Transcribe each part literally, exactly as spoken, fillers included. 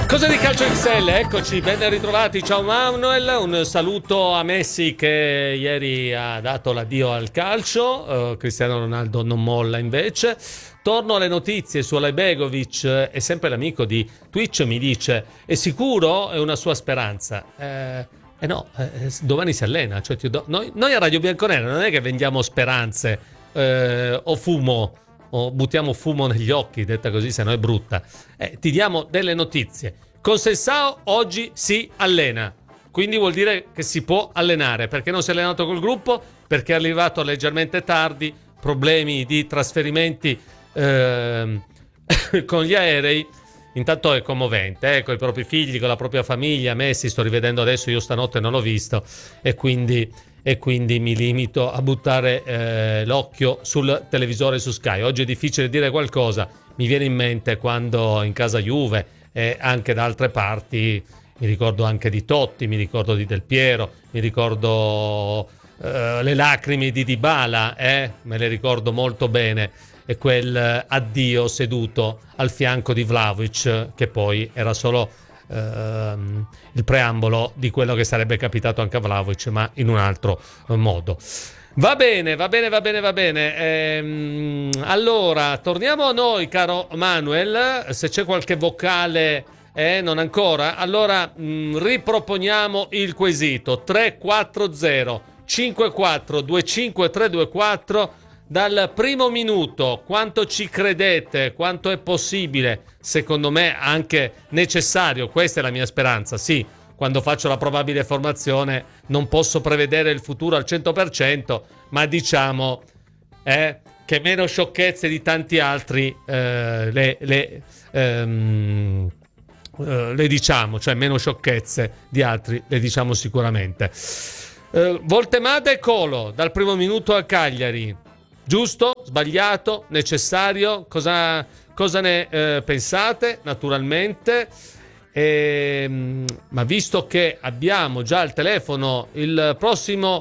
Cosa di Calcio X L? Eccoci, ben ritrovati. Ciao Manuel, un saluto a Messi che ieri ha dato l'addio al calcio. uh, Cristiano Ronaldo non molla invece. Torno alle notizie su Alejbegovic. È sempre l'amico di Twitch, mi dice: è sicuro? È una sua speranza. Eh, eh no, eh, domani si allena. Cioè, ti do... noi, noi a Radio Bianconera non è che vendiamo speranze eh, o fumo, o buttiamo fumo negli occhi, detta così, se no è brutta. Eh, ti diamo delle notizie. Consensao oggi si allena, quindi vuol dire che si può allenare. Perché non si è allenato col gruppo? Perché è arrivato leggermente tardi, problemi di trasferimenti ehm, con gli aerei. Intanto è commovente, eh, con i propri figli, con la propria famiglia. Messi sto rivedendo adesso, io stanotte non l'ho visto, e quindi, e quindi mi limito a buttare eh, l'occhio sul televisore su Sky. Oggi è difficile dire qualcosa, mi viene in mente quando in casa Juve e anche da altre parti, mi ricordo anche di Totti, mi ricordo di Del Piero, mi ricordo eh, le lacrime di Dybala, eh, me le ricordo molto bene, e quel addio seduto al fianco di Vlahovic, che poi era solo ehm, il preambolo di quello che sarebbe capitato anche a Vlahovic, ma in un altro modo. Va bene, va bene, va bene, va bene. Ehm, allora, torniamo a noi, caro Manuel. Se c'è qualche vocale, eh, non ancora. Allora, mh, riproponiamo il quesito. tre quattro zero cinque quattro due cinque tre due quattro. Dal primo minuto, quanto ci credete? Quanto è possibile? Secondo me anche necessario. Questa è la mia speranza, sì. Quando faccio la probabile formazione non posso prevedere il futuro al cento per cento, ma diciamo eh, che meno sciocchezze di tanti altri eh, le, le, ehm, eh, le diciamo, cioè meno sciocchezze di altri le diciamo sicuramente. Eh, Voltemada e Colo dal primo minuto a Cagliari, giusto? Sbagliato? Necessario? Cosa, cosa ne eh, pensate? Naturalmente. Eh, ma visto che abbiamo già al telefono il prossimo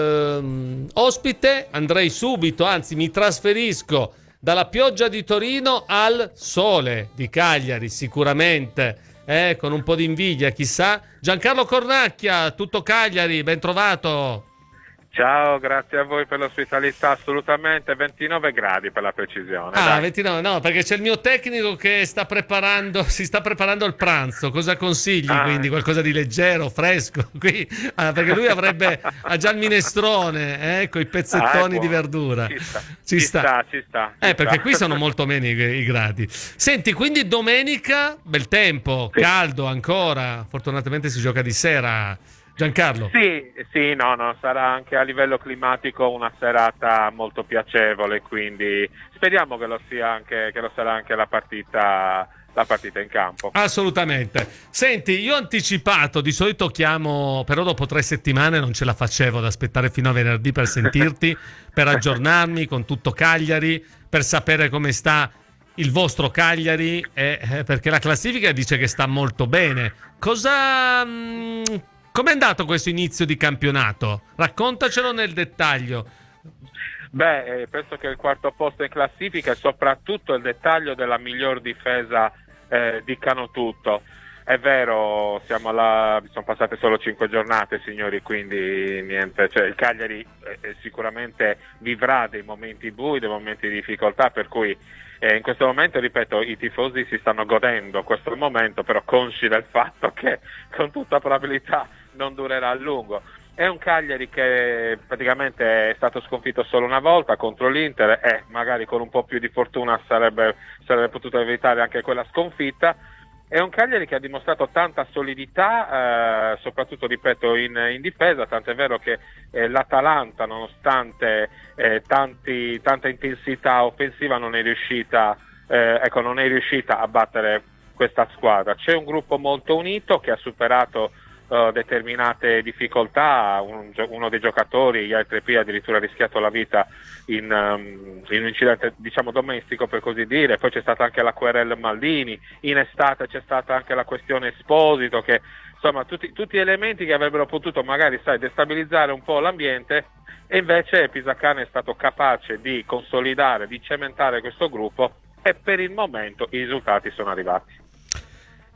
ehm, ospite, andrei subito, anzi mi trasferisco dalla pioggia di Torino al sole di Cagliari, sicuramente, eh, con un po' di invidia, chissà. Giancarlo Cornacchia, tutto Cagliari, ben trovato. Ciao, grazie a voi per l'ospitalità, assolutamente, ventinove gradi per la precisione. Ah, dai. ventinove, no, perché c'è il mio tecnico che sta preparando, si sta preparando il pranzo. Cosa consigli? Ah. Quindi qualcosa di leggero, fresco? Qui, ah, perché lui avrebbe, ha già il minestrone, eh, con i pezzettoni Ah, di verdura. Ci sta, Ci ci sta. sta, ci sta. Eh, ci perché sta. qui sono molto meno i, i gradi. Senti, quindi domenica, bel tempo, Sì. caldo ancora. Fortunatamente si gioca di sera. Giancarlo. Sì, sì, no, no, sarà anche a livello climatico una serata molto piacevole, quindi speriamo che lo sia anche, che lo sarà anche la partita, la partita in campo. Assolutamente. Senti, io ho anticipato, di solito chiamo, però dopo tre settimane non ce la facevo ad aspettare fino a venerdì per sentirti, per aggiornarmi con tutto Cagliari, per sapere come sta il vostro Cagliari, eh, eh, perché la classifica dice che sta molto bene. Cosa... Mh, com'è andato questo inizio di campionato? Raccontacelo nel dettaglio. Beh, eh, penso che il quarto posto in classifica e soprattutto il dettaglio della miglior difesa eh, dicano tutto. È vero, siamo alla, sono passate solo cinque giornate, signori, quindi niente, cioè il Cagliari eh, sicuramente vivrà dei momenti bui, dei momenti di difficoltà, per cui eh, in questo momento, ripeto, i tifosi si stanno godendo questo momento, però consci del fatto che con tutta probabilità non durerà a lungo. È un Cagliari che praticamente è stato sconfitto solo una volta contro l'Inter e magari con un po' più di fortuna sarebbe, sarebbe potuto evitare anche quella sconfitta. È un Cagliari che ha dimostrato tanta solidità, eh, soprattutto, ripeto, in, in difesa, tant'è vero che eh, l'Atalanta, nonostante eh, tanti, tanta intensità offensiva, non è riuscita, eh, ecco, non è riuscita a battere questa squadra. C'è un gruppo molto unito che ha superato Uh, determinate difficoltà, un, uno dei giocatori, gli altri P, addirittura ha rischiato la vita in, um, in un incidente, diciamo, domestico, per così dire. Poi c'è stata anche la querela Maldini, in estate c'è stata anche la questione Esposito, che insomma tutti, tutti elementi che avrebbero potuto magari, sai, destabilizzare un po' l'ambiente, e invece Pisacane è stato capace di consolidare, di cementare questo gruppo, e per il momento i risultati sono arrivati.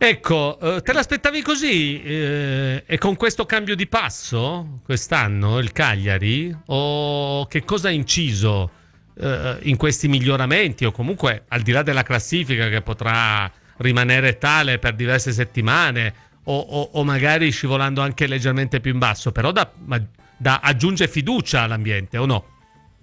Ecco, eh, te l'aspettavi così eh, e con questo cambio di passo quest'anno il Cagliari? O che cosa ha inciso eh, in questi miglioramenti? O comunque al di là della classifica che potrà rimanere tale per diverse settimane o, o, o magari scivolando anche leggermente più in basso, però da, da aggiunge fiducia all'ambiente, o no?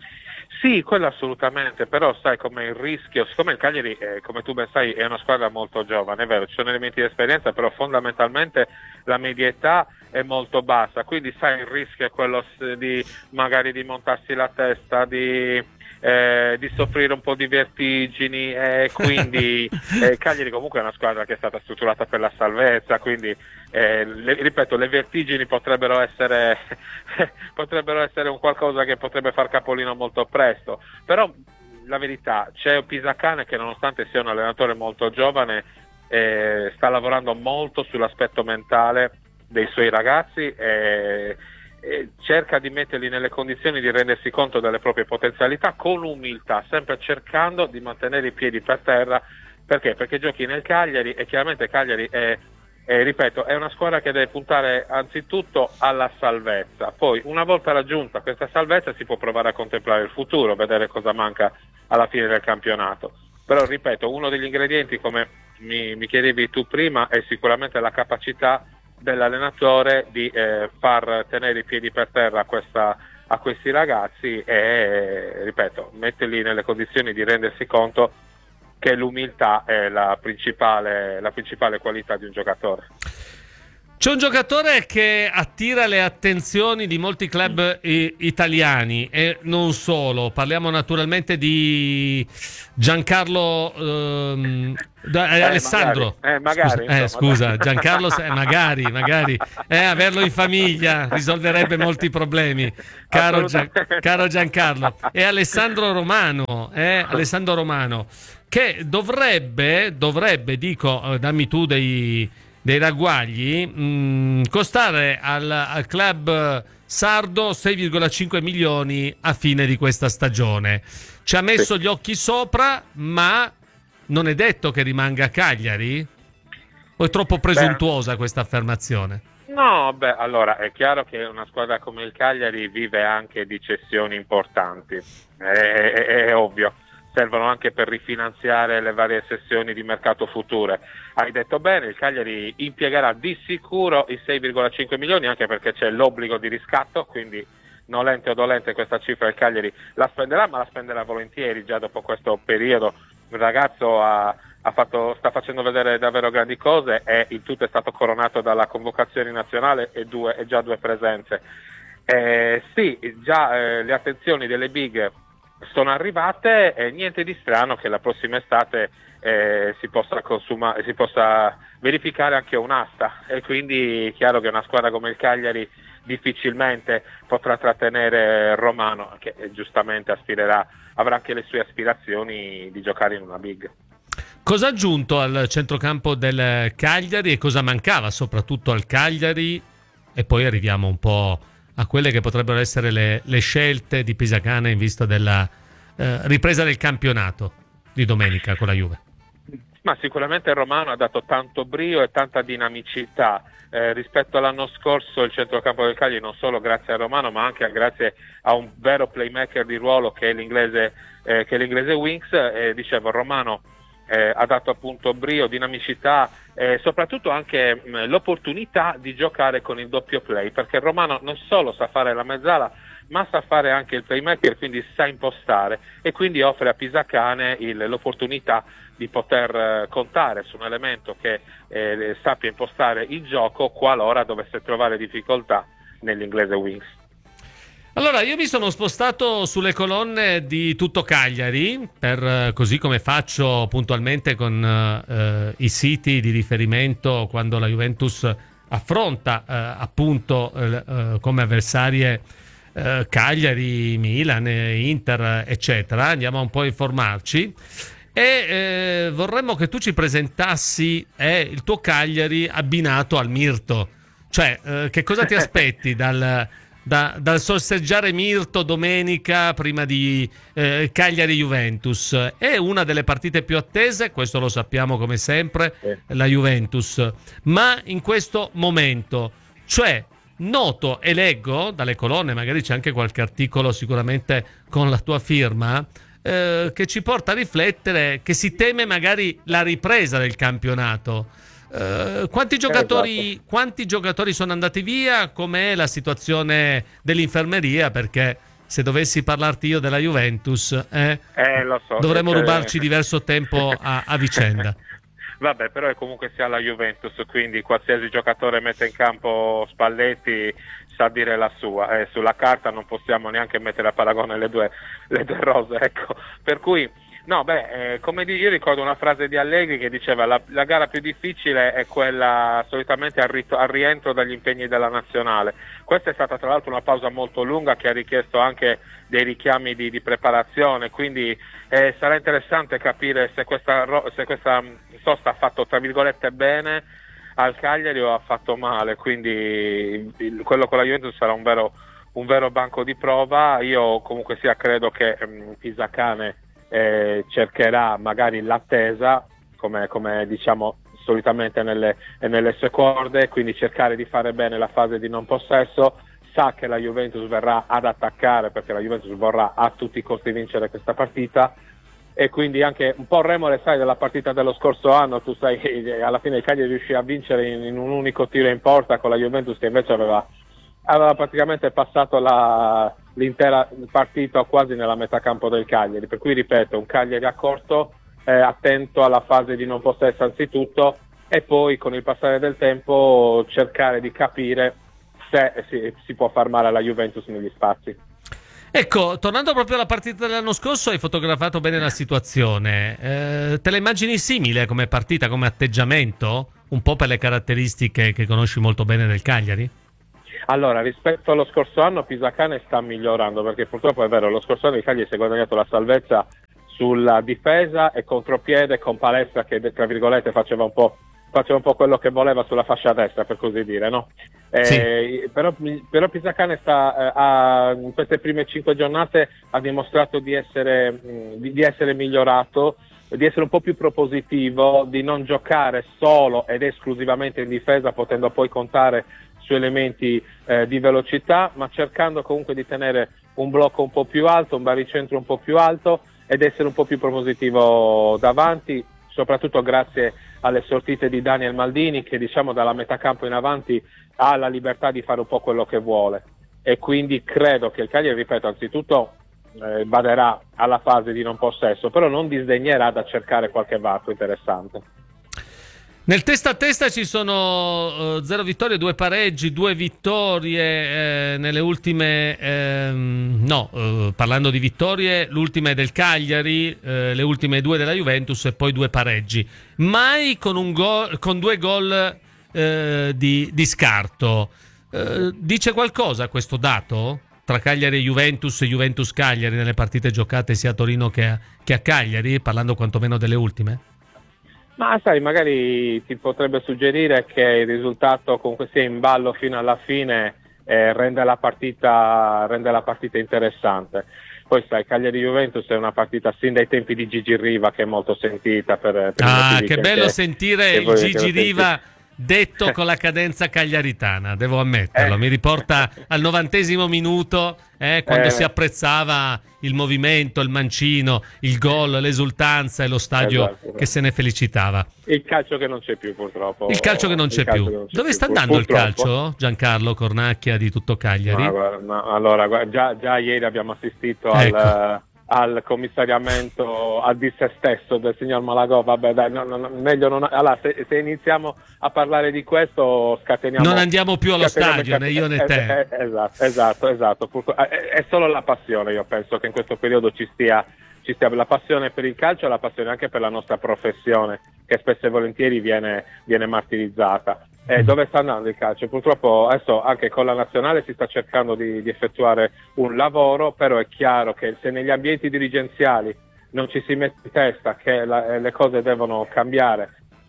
Sì, quello assolutamente, però sai come il rischio, siccome il Cagliari, eh, come tu ben sai, è una squadra molto giovane, è vero, ci sono elementi di esperienza, però fondamentalmente la media età è molto bassa, quindi sai il rischio è quello di magari di montarsi la testa, di, eh, di soffrire un po' di vertigini, e eh, quindi eh, Cagliari comunque è una squadra che è stata strutturata per la salvezza, quindi eh, le, ripeto, le vertigini potrebbero essere potrebbero essere un qualcosa che potrebbe far capolino molto presto, però la verità, c'è Pisacane che nonostante sia un allenatore molto giovane eh, sta lavorando molto sull'aspetto mentale dei suoi ragazzi e, e cerca di metterli nelle condizioni di rendersi conto delle proprie potenzialità con umiltà, sempre cercando di mantenere i piedi per terra. Perché? Perché giochi nel Cagliari e chiaramente Cagliari è Eh, ripeto, è una squadra che deve puntare anzitutto alla salvezza, poi una volta raggiunta questa salvezza si può provare a contemplare il futuro, vedere cosa manca alla fine del campionato. Però ripeto, uno degli ingredienti, come mi, mi chiedevi tu prima, è sicuramente la capacità dell'allenatore di eh, far tenere i piedi per terra a, questa, a questi ragazzi e, ripeto, metterli nelle condizioni di rendersi conto che l'umiltà è la principale, la principale qualità di un giocatore. C'è un giocatore che attira le attenzioni di molti club i- italiani e non solo. Parliamo naturalmente di Giancarlo ehm, da, eh, Alessandro. Magari, eh, magari, scusa, eh, insomma, scusa Giancarlo, eh, magari, magari eh, averlo in famiglia risolverebbe molti problemi. Caro, Gian, caro Giancarlo. E Alessandro Romano, eh, Alessandro Romano, che dovrebbe, dovrebbe, dico, dammi tu dei dei ragguagli, mh, costare al, al club sardo sei virgola cinque milioni a fine di questa stagione. Ci ha messo sì. gli occhi sopra, ma non è detto che rimanga a Cagliari? O è troppo presuntuosa beh, questa affermazione? No, beh, allora è chiaro che una squadra come il Cagliari vive anche di cessioni importanti, è, è, è ovvio. Servono anche per rifinanziare le varie sessioni di mercato future. Hai detto bene, il Cagliari impiegherà di sicuro i sei virgola cinque milioni, anche perché c'è l'obbligo di riscatto, quindi nolente o dolente questa cifra il Cagliari la spenderà, ma la spenderà volentieri già dopo questo periodo. Il ragazzo ha, ha fatto, sta facendo vedere davvero grandi cose e il tutto è stato coronato dalla convocazione nazionale e, due, e già due presenze. Eh, sì, già eh, le attenzioni delle big sono arrivate e niente di strano che la prossima estate eh, si possa consumare, si possa verificare anche un'asta e quindi è chiaro che una squadra come il Cagliari difficilmente potrà trattenere Romano, che giustamente aspirerà, avrà anche le sue aspirazioni di giocare in una big. Cosa ha aggiunto al centrocampo del Cagliari e cosa mancava soprattutto al Cagliari? E poi arriviamo un po' a quelle che potrebbero essere le, le scelte di Pisacane in vista della eh, ripresa del campionato di domenica con la Juve. Ma sicuramente il Romano ha dato tanto brio e tanta dinamicità eh, rispetto all'anno scorso. Il centrocampo del Cagliari, non solo grazie a Romano ma anche grazie a un vero playmaker di ruolo che è l'inglese, eh, che è l'inglese Winks, eh, dicevo Romano Eh, ha dato appunto brio, dinamicità e eh, soprattutto anche mh, l'opportunità di giocare con il doppio play, perché il Romano non solo sa fare la mezzala ma sa fare anche il playmaker, quindi sa impostare e quindi offre a Pisacane il, l'opportunità di poter eh, contare su un elemento che eh, sappia impostare il gioco qualora dovesse trovare difficoltà nell'inglese Wings. Allora, io mi sono spostato sulle colonne di Tutto Cagliari, per, così come faccio puntualmente con eh, i siti di riferimento quando la Juventus affronta eh, appunto eh, come avversarie eh, Cagliari, Milan, Inter, eccetera. Andiamo un po' a informarci e eh, vorremmo che tu ci presentassi eh, il tuo Cagliari abbinato al Mirto. Cioè, eh, che cosa ti aspetti dal... da, dal sorseggiare mirto domenica prima di eh, Cagliari-Juventus. È una delle partite più attese, questo lo sappiamo come sempre, Sì. la Juventus. Ma in questo momento, cioè noto e leggo dalle colonne, magari c'è anche qualche articolo sicuramente con la tua firma, eh, che ci porta a riflettere che si teme magari la ripresa del campionato. Uh, quanti giocatori esatto. quanti giocatori sono andati via? Com'è la situazione dell'infermeria? Perché se dovessi parlarti io della Juventus eh, Eh, lo so, dovremmo cioè... rubarci diverso tempo a, a vicenda. Vabbè, però è comunque sia la Juventus, quindi qualsiasi giocatore mette in campo Spalletti sa dire la sua, eh, sulla carta non possiamo neanche mettere a paragone le due, le due rose, ecco. Per cui no, beh, eh, come di, io ricordo una frase di Allegri che diceva la, la gara più difficile è quella solitamente al, rit- al rientro dagli impegni della nazionale. Questa è stata tra l'altro una pausa molto lunga che ha richiesto anche dei richiami di, di preparazione, quindi eh, sarà interessante capire se questa, ro- se questa sosta ha fatto tra virgolette bene al Cagliari o ha fatto male, quindi il, il, quello con la Juventus sarà un vero, un vero banco di prova. Io comunque sia credo che um, Pisacane Eh, cercherà magari l'attesa come, come diciamo solitamente nelle, nelle sue corde, quindi cercare di fare bene la fase di non possesso. Sa che la Juventus verrà ad attaccare perché la Juventus vorrà a tutti i costi vincere questa partita, e quindi anche un po' remore, sai, della partita dello scorso anno, tu sai che alla fine il Cagliari riuscì a vincere in, in un unico tiro in porta con la Juventus che invece aveva aveva praticamente passato la, l'intera partita quasi nella metà campo del Cagliari, per cui ripeto, un Cagliari accorto, eh, attento alla fase di non possesso anzitutto, e poi con il passare del tempo cercare di capire se si, si può far male alla Juventus negli spazi. Ecco, tornando proprio alla partita dell'anno scorso, hai fotografato bene la situazione. Eh, te la immagini simile come partita, come atteggiamento? Un po' per le caratteristiche che conosci molto bene del Cagliari? Allora, rispetto allo scorso anno Pisacane sta migliorando, perché purtroppo è vero, lo scorso anno il Cagliari si è guadagnato la salvezza sulla difesa e contropiede con Palestra che tra virgolette faceva un po', faceva un po' quello che voleva sulla fascia destra, per così dire, no? Eh, sì. Però, però Pisacane sta, eh, ha, in queste prime cinque giornate ha dimostrato di essere, mh, di, di essere migliorato, di essere un po' più propositivo, di non giocare solo ed esclusivamente in difesa, potendo poi contare su elementi eh, di velocità, ma cercando comunque di tenere un blocco un po' più alto, un baricentro un po' più alto ed essere un po' più propositivo davanti, soprattutto grazie alle sortite di Daniel Maldini che, diciamo, dalla metà campo in avanti ha la libertà di fare un po' quello che vuole, e quindi credo che il Cagliari, ripeto, anzitutto eh, baderà alla fase di non possesso, però non disdegnerà da cercare qualche varco interessante. Nel testa a testa ci sono uh, zero vittorie, due pareggi, due vittorie eh, nelle ultime, ehm, no, uh, parlando di vittorie, l'ultima è del Cagliari, eh, le ultime due della Juventus e poi due pareggi. Mai con, un gol, con due gol eh, di, di scarto. Eh, dice qualcosa questo dato? Tra Cagliari e Juventus e Juventus-Cagliari nelle partite giocate sia a Torino che a, che a Cagliari, parlando quantomeno delle ultime? Ma sai, magari ti potrebbe suggerire che il risultato comunque sia in ballo fino alla fine, eh, rende la partita rende la partita interessante. Poi sai, Cagliari-Juventus è una partita sin dai tempi di Gigi Riva che è molto sentita per, per ah, che, che bello che, sentire che il Gigi Riva detto con la cadenza cagliaritana, devo ammetterlo, eh. mi riporta al novantesimo minuto, eh, quando eh. si apprezzava il movimento, il mancino, il gol, l'esultanza e lo stadio esatto, che se ne felicitava. Il calcio che non c'è più, purtroppo. Il calcio che non c'è più. Non c'è Dove più, sta andando purtroppo. Il calcio, Giancarlo Cornacchia di Tutto Cagliari? No, guarda, no, allora, guarda, già, già ieri abbiamo assistito ecco. al... al commissariamento a di se stesso del signor Malagò. Vabbè, dai, no, no, meglio non. Allora, se, se iniziamo a parlare di questo, scateniamo. Non andiamo più allo stadio, né io né te. Eh, eh, esatto, esatto, esatto. È, è solo la passione, io penso che in questo periodo ci stia, ci stia la passione per il calcio e la passione anche per la nostra professione, che spesso e volentieri viene, viene martirizzata. Eh, dove sta andando il calcio? Purtroppo adesso anche con la nazionale si sta cercando di, di effettuare un lavoro, però è chiaro che se negli ambienti dirigenziali non ci si mette in testa che la, le cose devono cambiare,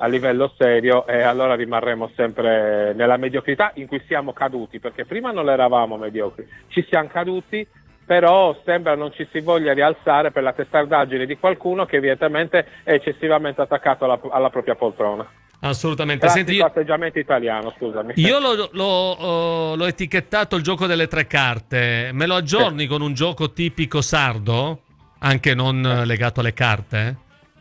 a livello serio, e allora rimarremo sempre nella mediocrità in cui siamo caduti, perché prima non eravamo mediocri, ci siamo caduti, però sembra non ci si voglia rialzare per la testardaggine di qualcuno che evidentemente è eccessivamente attaccato alla, alla propria poltrona. Assolutamente. Senti, io, atteggiamento italiano, scusami. Io l'ho, l'ho, l'ho etichettato il gioco delle tre carte. Me lo aggiorni sì. con un gioco tipico sardo? Anche non eh. legato alle carte?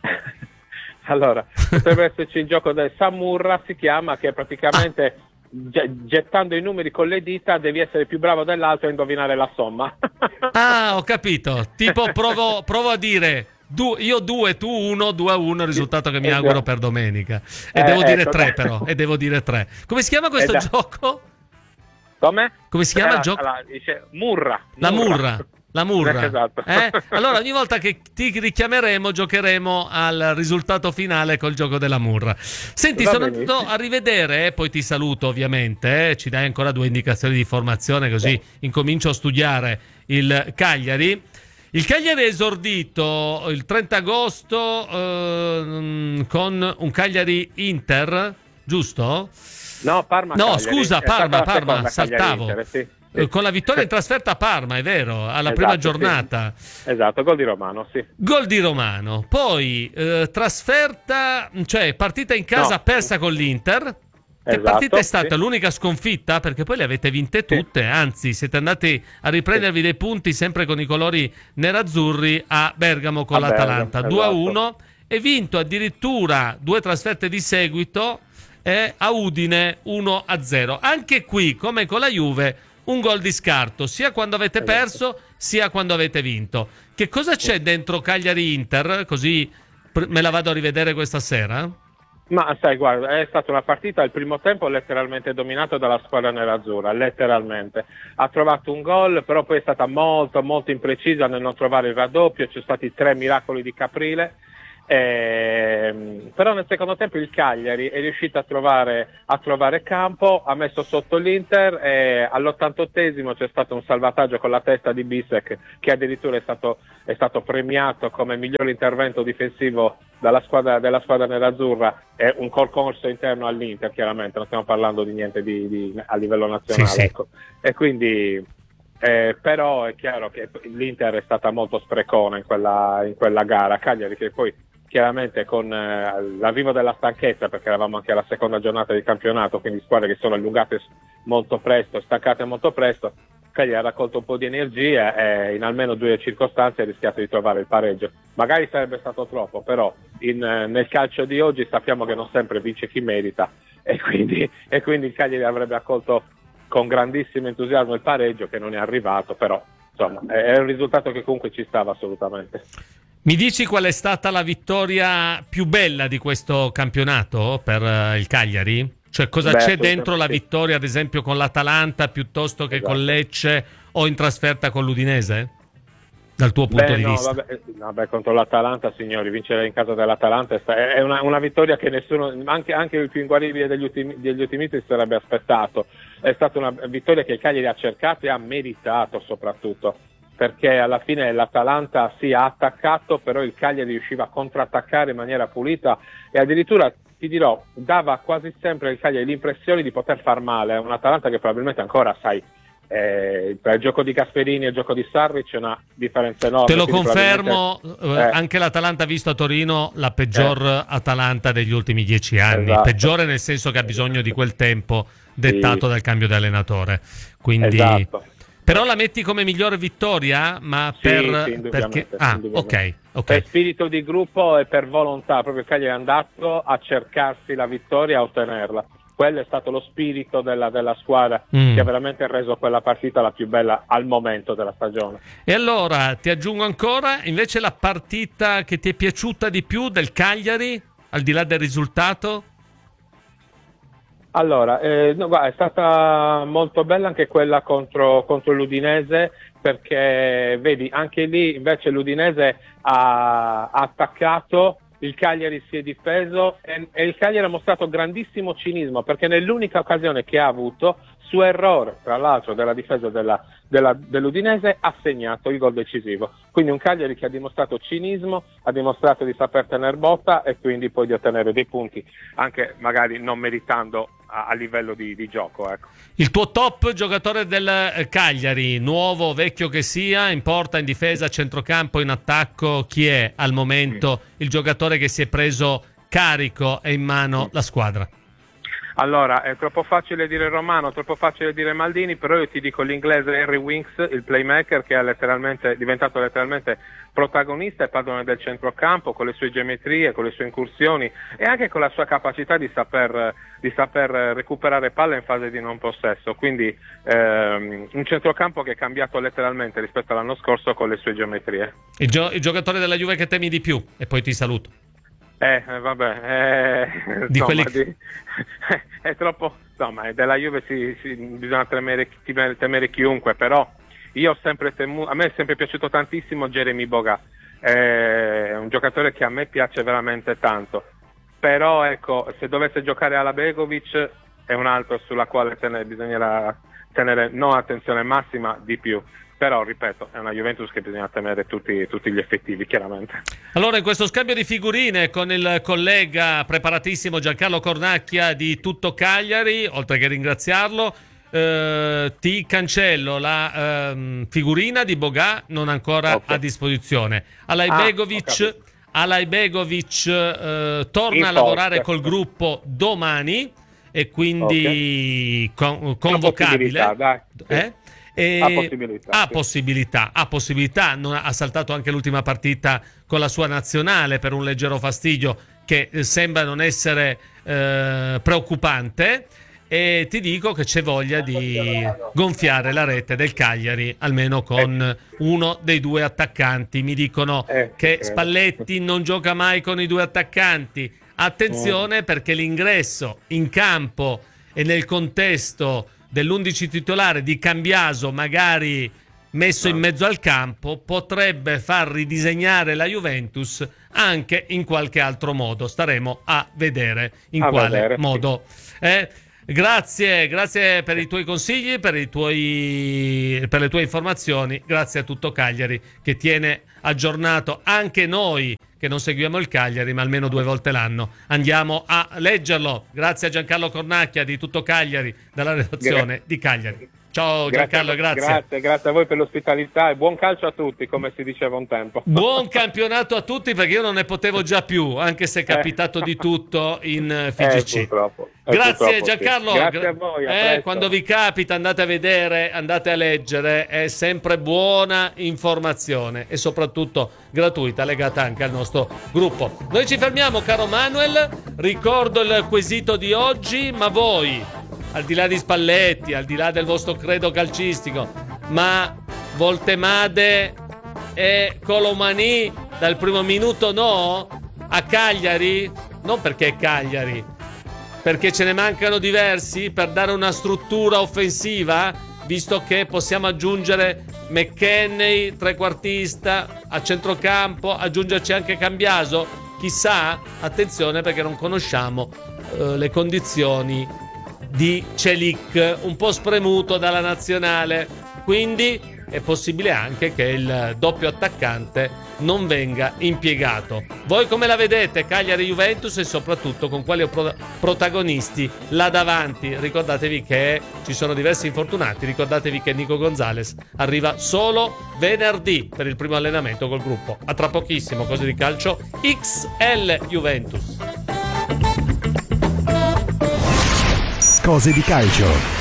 Allora, potrebbe esserci il gioco del Samurra, si chiama, che praticamente ah. gettando i numeri con le dita devi essere più bravo dell'altro a indovinare la somma. Ah, ho capito. Tipo provo, provo a dire... Du, io due, tu uno, due a uno, il risultato che mi esatto. auguro per domenica. E eh, devo dire ecco. tre però, e devo dire tre. Come si chiama questo esatto. gioco? Come? Come si chiama eh, il gioco? La, dice, murra, La murra. La murra. Esatto. Eh? Allora ogni volta che ti richiameremo giocheremo al risultato finale col gioco della murra. Senti, Va sono benissimo. andato a rivedere, eh, poi ti saluto ovviamente, eh, ci dai ancora due indicazioni di formazione così sì. incomincio a studiare il Cagliari. Il Cagliari è esordito il trenta agosto eh, con un Cagliari-Inter, giusto? No, Parma. No, Cagliari. scusa, Parma, Parma, saltavo. Inter, sì, sì. Con la vittoria in trasferta a Parma, è vero, alla esatto, prima giornata. Sì. Esatto, gol di Romano, sì. Gol di Romano. Poi eh, trasferta, cioè partita in casa no. persa con l'Inter. Che esatto, partita è stata? sì. L'unica sconfitta? Perché poi le avete vinte tutte, sì. anzi siete andati a riprendervi sì. dei punti sempre con i colori nerazzurri a Bergamo con a l'Atalanta, Bergamo, due a uno, esatto. e vinto addirittura due trasferte di seguito e a Udine uno a zero. Anche qui, come con la Juve, un gol di scarto, sia quando avete esatto. perso sia quando avete vinto. Che cosa c'è dentro Cagliari-Inter? Così me la vado a rivedere questa sera? Ma sai, guarda, è stata una partita il primo tempo letteralmente dominata dalla squadra nerazzurra, letteralmente. Ha trovato un gol, però poi è stata molto molto imprecisa nel non trovare il raddoppio, ci sono stati tre miracoli di Caprile. Eh, però nel secondo tempo il Cagliari è riuscito a trovare, a trovare campo, ha messo sotto l'Inter e all'ottantottesimo c'è stato un salvataggio con la testa di Bisek che addirittura è stato, è stato premiato come miglior intervento difensivo dalla squadra, della squadra nerazzurra. È un concorso interno all'Inter, chiaramente non stiamo parlando di niente di, di, a livello nazionale, sì, sì. Ecco. E quindi eh, però è chiaro che l'Inter è stata molto sprecona in quella, in quella gara. Cagliari che poi chiaramente con eh, l'arrivo della stanchezza, perché eravamo anche alla seconda giornata di campionato, quindi squadre che sono allungate molto presto, staccate molto presto, Cagliari ha raccolto un po' di energia e in almeno due circostanze ha rischiato di trovare il pareggio. Magari sarebbe stato troppo, però in, nel calcio di oggi sappiamo che non sempre vince chi merita e quindi, e quindi il Cagliari avrebbe accolto con grandissimo entusiasmo il pareggio che non è arrivato, però insomma è un risultato che comunque ci stava assolutamente. Mi dici qual è stata la vittoria più bella di questo campionato per uh, il Cagliari? Cioè cosa Beh, c'è dentro la vittoria ad esempio con l'Atalanta piuttosto che esatto. con Lecce o in trasferta con l'Udinese? Dal tuo punto Beh, di no, vista? Vabbè, vabbè, contro l'Atalanta, signori, vincere in casa dell'Atalanta è una, una vittoria che nessuno, anche, anche il più inguaribile degli, ultimi, degli ottimisti si sarebbe aspettato. È stata una vittoria che il Cagliari ha cercato e ha meritato soprattutto, perché alla fine l'Atalanta si sì, ha attaccato, però il Cagliari riusciva a contrattaccare in maniera pulita e addirittura, ti dirò, dava quasi sempre al Cagliari l'impressione di poter far male. È un'Atalanta che probabilmente ancora, sai, eh, tra il gioco di Gasperini e il gioco di Sarri c'è una differenza enorme. Te lo confermo, eh, anche l'Atalanta ha visto a Torino la peggior eh. Atalanta degli ultimi dieci anni, esatto. peggiore nel senso che ha bisogno di quel tempo dettato sì. dal cambio di allenatore. Quindi... Esatto. Però la metti come migliore vittoria, ma sì, per sì, perché ah, ok, ok. Per spirito di gruppo e per volontà, proprio il Cagliari è andato a cercarsi la vittoria e a ottenerla. Quello è stato lo spirito della, della squadra mm. che ha veramente reso quella partita la più bella al momento della stagione. E allora ti aggiungo ancora invece la partita che ti è piaciuta di più del Cagliari, al di là del risultato? Allora, eh, no, guarda, è stata molto bella anche quella contro, contro l'Udinese, perché vedi, anche lì invece l'Udinese ha, ha attaccato, il Cagliari si è difeso e, e il Cagliari ha mostrato grandissimo cinismo, perché nell'unica occasione che ha avuto su errore tra l'altro della difesa della, della, dell'Udinese ha segnato il gol decisivo. Quindi un Cagliari che ha dimostrato cinismo, ha dimostrato di saper tenere botta e quindi poi di ottenere dei punti anche magari non meritando a, a livello di, di gioco, ecco. Il tuo top giocatore del Cagliari, nuovo, vecchio che sia, in porta, in difesa, centrocampo, in attacco, chi è al momento mm. il giocatore che si è preso carico e in mano mm. la squadra? Allora, è troppo facile dire Romano, troppo facile dire Maldini, però io ti dico l'inglese Harry Winks, il playmaker che è letteralmente diventato letteralmente protagonista e padrone del centrocampo, con le sue geometrie, con le sue incursioni e anche con la sua capacità di saper, di saper recuperare palle in fase di non possesso. Quindi ehm, un centrocampo che è cambiato letteralmente rispetto all'anno scorso con le sue geometrie. Il, gio- il giocatore della Juve che temi di più? E poi ti saluto. Eh, vabbè, eh, di insomma, quelli... di, è troppo, insomma, della Juve si, si, bisogna temere, temere chiunque, però io ho sempre temuto, a me è sempre piaciuto tantissimo Jeremy Boga, è un giocatore che a me piace veramente tanto, però ecco, se dovesse giocare alla Begovic è un altro sulla quale tenere, bisognerà tenere non attenzione massima di più. Però, ripeto, è una Juventus che bisogna temere tutti, tutti gli effettivi, chiaramente. Allora, in questo scambio di figurine con il collega preparatissimo Giancarlo Cornacchia di Tutto Cagliari, oltre che ringraziarlo, eh, ti cancello la eh, figurina di Boga, non ancora okay. a disposizione. Alajbegovic, ah, Alajbegovic eh, torna in a lavorare forza. Col gruppo domani e quindi okay. con, convocabile. Dai. Eh? E ha possibilità, ha sì. possibilità, ha possibilità, non ha, ha saltato anche l'ultima partita con la sua nazionale per un leggero fastidio che eh, sembra non essere eh, preoccupante, e ti dico che c'è voglia di gonfiare la rete del Cagliari almeno con eh. uno dei due attaccanti. Mi dicono eh, che eh. Spalletti non gioca mai con i due attaccanti, attenzione mm. perché l'ingresso in campo e nel contesto dell'undici titolare di Cambiaso, magari messo no. in mezzo al campo, potrebbe far ridisegnare la Juventus anche in qualche altro modo. Staremo a vedere in a quale vedere, modo. Sì. Eh, grazie, grazie per i tuoi consigli, per, i tuoi, per le tue informazioni. Grazie a Tutto Cagliari che tiene aggiornato anche noi che non seguiamo il Cagliari, ma almeno due volte l'anno andiamo a leggerlo. Grazie a Giancarlo Cornacchia di Tutto Cagliari, dalla redazione Gra- di Cagliari. Ciao Giancarlo, grazie, grazie. Grazie, grazie a voi per l'ospitalità e buon calcio a tutti, come si diceva un tempo. Buon campionato a tutti, perché io non ne potevo già più, anche se è capitato eh. di tutto in F G C. Eh, purtroppo. Eh, grazie purtroppo, Giancarlo. Sì. Grazie a voi. A eh, quando vi capita andate a vedere, andate a leggere, è sempre buona informazione e soprattutto gratuita, legata anche al nostro gruppo. Noi ci fermiamo, caro Manuel, ricordo il quesito di oggi, ma voi, al di là di Spalletti, al di là del vostro credo calcistico, ma Voltemade e Colomani dal primo minuto no? A Cagliari? Non perché è Cagliari, perché ce ne mancano diversi per dare una struttura offensiva, visto che possiamo aggiungere McKenney, trequartista, a centrocampo, aggiungerci anche Cambiaso? Chissà, attenzione perché non conosciamo uh, le condizioni di Celik, un po' spremuto dalla nazionale, quindi è possibile anche che il doppio attaccante non venga impiegato. Voi come la vedete Cagliari-Juventus e soprattutto con quali pro- protagonisti là davanti? Ricordatevi che ci sono diversi infortunati, ricordatevi che Nico Gonzalez arriva solo venerdì per il primo allenamento col gruppo. A tra pochissimo, cose di calcio X L Juventus. Cose di calcio.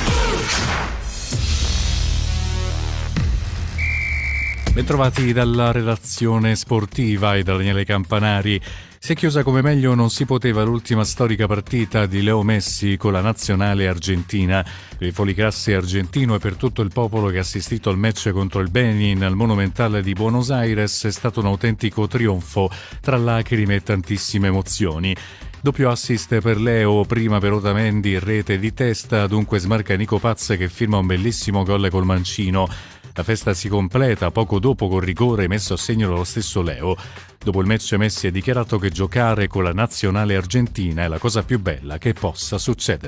Bentrovati dalla redazione sportiva e da Daniele Campanari. Si è chiusa come meglio non si poteva l'ultima storica partita di Leo Messi con la nazionale argentina. Per il Folicrasse argentino e per tutto il popolo che ha assistito al match contro il Benin al Monumental di Buenos Aires è stato un autentico trionfo tra lacrime e tantissime emozioni. Doppio assist per Leo, prima per Otamendi, rete di testa, dunque smarca Nico Paz che firma un bellissimo gol col mancino. La festa si completa poco dopo col rigore messo a segno dallo stesso Leo. Dopo il match Messi ha dichiarato che giocare con la nazionale argentina è la cosa più bella che possa succedere.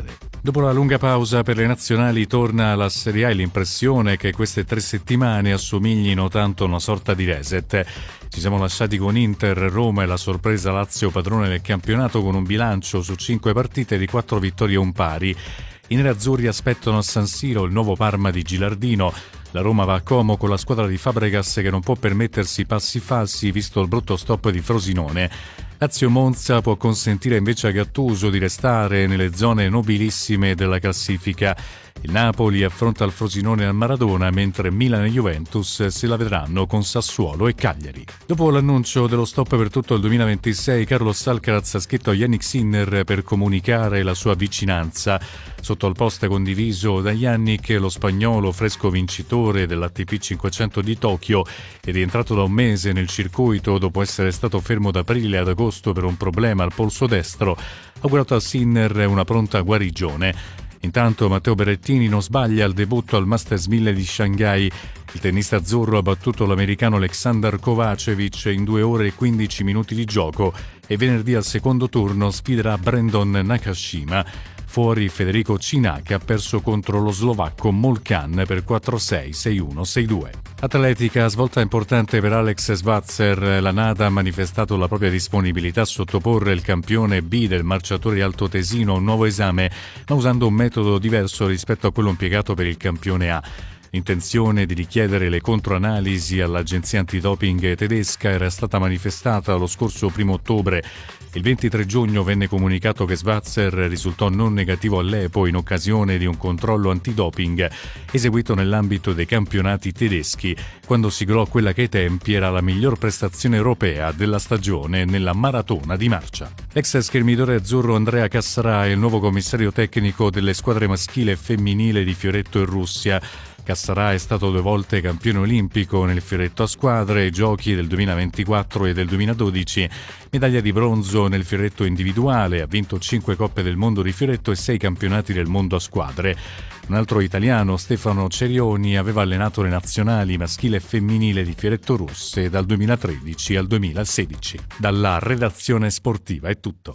Dopo la lunga pausa per le nazionali torna alla Serie A e l'impressione che queste tre settimane assomiglino tanto a una sorta di reset. Ci siamo lasciati con Inter, Roma e la sorpresa Lazio padrone del campionato con un bilancio su cinque partite di quattro vittorie e un pari. I nerazzurri aspettano a San Siro il nuovo Parma di Gilardino. La Roma va a Como con la squadra di Fabregas che non può permettersi passi falsi visto il brutto stop di Frosinone. Lazio-Monza può consentire invece a Gattuso di restare nelle zone nobilissime della classifica. Il Napoli affronta il Frosinone al Maradona, mentre Milan e Juventus se la vedranno con Sassuolo e Cagliari. Dopo l'annuncio dello stop per tutto il duemilaventisei, Carlos Alcaraz ha scritto a Yannick Sinner per comunicare la sua vicinanza. Sotto il post condiviso da Yannick, lo spagnolo fresco vincitore dell'A T P cinquecento di Tokyo è rientrato da un mese nel circuito dopo essere stato fermo da aprile ad agosto per un problema al polso destro. Ha augurato a Sinner una pronta guarigione. Intanto Matteo Berrettini non sbaglia al debutto al Masters mille di Shanghai. Il tennista azzurro ha battuto l'americano Aleksandar Kovacevic in due ore e quindici minuti di gioco e venerdì al secondo turno sfiderà Brandon Nakashima. Fuori Federico Cina che ha perso contro lo slovacco Molkan per quattro sei, sei uno, sei due. Atletica, svolta importante per Alex Svatser. La NADA ha manifestato la propria disponibilità a sottoporre il campione B del marciatore altoatesino a un nuovo esame, ma usando un metodo diverso rispetto a quello impiegato per il campione A. L'intenzione di richiedere le controanalisi all'agenzia antidoping tedesca era stata manifestata lo scorso primo ottobre. Il ventitré giugno venne comunicato che Svatser risultò non negativo all'E P O in occasione di un controllo antidoping eseguito nell'ambito dei campionati tedeschi, quando siglò quella che ai tempi era la miglior prestazione europea della stagione nella maratona di marcia. L'ex schermidore azzurro Andrea Cassarà è il nuovo commissario tecnico delle squadre maschile e femminile di fioretto in Russia. Cassarà è stato due volte campione olimpico nel fioretto a squadre, giochi del duemilaventiquattro e del duemiladodici, medaglia di bronzo nel fioretto individuale, ha vinto cinque coppe del mondo di fioretto e sei campionati del mondo a squadre. Un altro italiano, Stefano Cerioni, aveva allenato le nazionali maschile e femminile di fioretto russe dal duemilatredici al duemilasedici. Dalla redazione sportiva è tutto.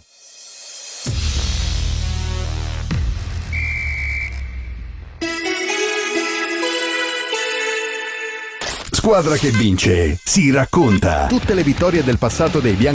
Squadra che vince si racconta. Tutte le vittorie del passato dei bianchi